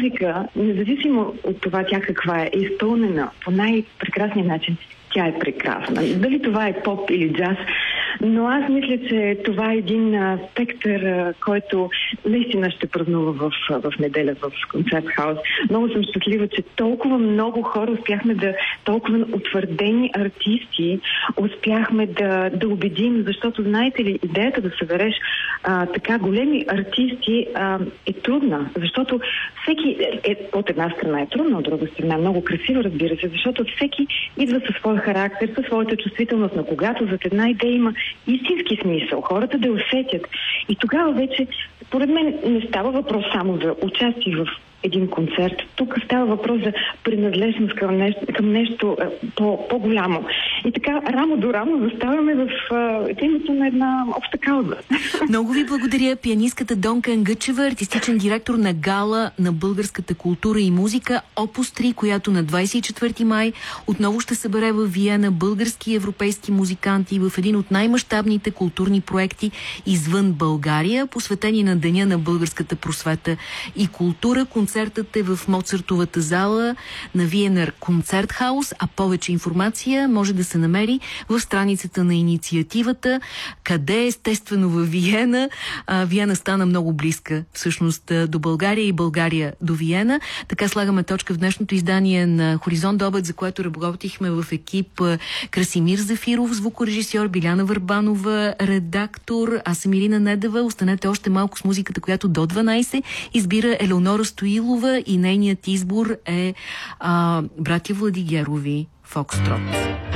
музика, независимо от това тя каква е изпълнена по най-прекрасния начин, тя е прекрасна. Дали това е поп или джаз, но аз мисля, че това е един спектър, който наистина ще празнува в неделя в Концерт Хаус. Много съм щастлива, че толкова много хора успяхме толкова утвърдени артисти успяхме да убедим, защото, знаете ли, идеята да събереш така големи артисти е трудна, защото всеки от една страна е трудно, от друга страна е много красиво, разбира се, защото всеки идва със своя характер, със своята чувствителност, но когато зад една идея има истински смисъл, хората да усетят. И тогава вече, според мен, не става въпрос само за участие в един концерт. Тук става въпрос за принадлежност към нещо по-голямо. И така, рамо до рамо заставаме в името на една обща кауза. Много ви благодаря. Пианистката Донка Ангъчева, артистичен директор на гала на българската култура и музика Опус 3, която на 24 май отново ще събере в Виена български и европейски музиканти в един от най-мащабните културни проекти извън България, посветени на Деня на българската просвета и култура. Концертът е в Моцартовата зала на Виенер Концерт Хаус, а повече информация може да се намери в страницата на инициативата. Къде? Естествено във Виена. Виена стана много близка всъщност до България и България до Виена. Така слагаме точка в днешното издание на Хоризонт до обед, за което работихме в екип Красимир Зафиров, звукорежисьор, Биляна Върбанова, редактор, аз съм Ирина Недева. Останете още малко с музиката, която до 12 избира Елеонора Стоилова и нейният избор е братя Владигерови Фокстрот.